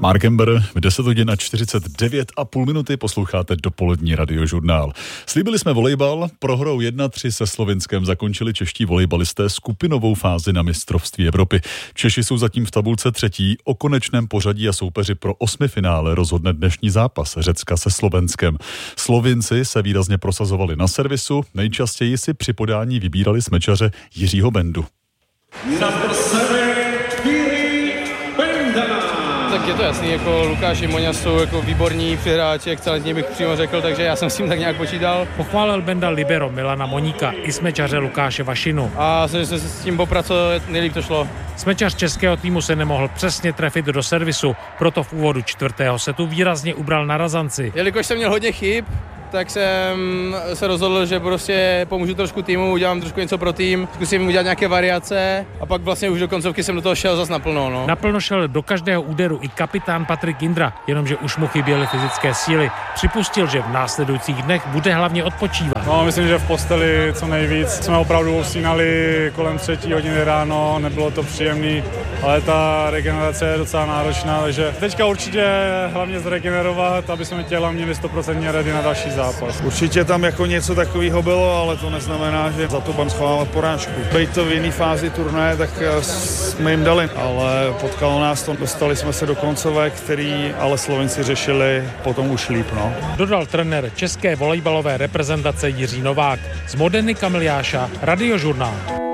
Mark Ember, v 10 hodin a 49,5 minuty posloucháte dopolední radiožurnál. Slíbili jsme volejbal, prohrou 1-3 se Slovinskem zakončili čeští volejbalisté skupinovou fázi na mistrovství Evropy. Češi jsou zatím v tabulce třetí, o konečném pořadí a soupeři pro osmifinále rozhodne dnešní zápas Řecka se Slovenskem. Slovinci se výrazně prosazovali na servisu, nejčastěji si při podání vybírali smečaře Jiřího Bendu. Tak je to jasný, jako Lukáš i Moňa jsou jako výborní přihráči, excelentní bych přímo řekl, takže já jsem s tím tak nějak počítal. Pochválil Benda libero Milana Moníka i smečaře Lukáše Vašinu. A jsem se s tím popracovat, nejlíp to šlo. Smečař českého týmu se nemohl přesně trefit do servisu, proto v úvodu čtvrtého setu výrazně ubral na razanci. Jelikož jsem měl hodně chyb, tak jsem se rozhodl, že prostě pomůžu trošku týmu, udělám trošku něco pro tým, zkusím udělat nějaké variace a pak vlastně už do koncovky jsem do toho šel zas naplno. No. Naplno šel do každého úderu i kapitán Patrik Jindra, jenomže už mu chyběly fyzické síly. Připustil, že v následujících dnech bude hlavně odpočívat. No, myslím, že v posteli co nejvíc. Jsme opravdu usínali kolem 3 hodiny ráno, nebylo to příjemný, ale ta regenerace je docela náročná, takže teďka určitě hlavně zregenerovat, aby jsme těla měli 100% ready na další zápas. Určitě tam jako něco takového bylo, ale to neznamená, že za to budeme schovávat porážku. Být to v jiné fázi turnaje, tak jsme jim dali, ale potkalo nás to, dostali jsme se do koncovek, který ale Slovenci řešili potom už líp. No. Dodal trenér české volejbalové reprezentace Jiří Novák. Z Modeny Kamiliáša, Radiožurnál.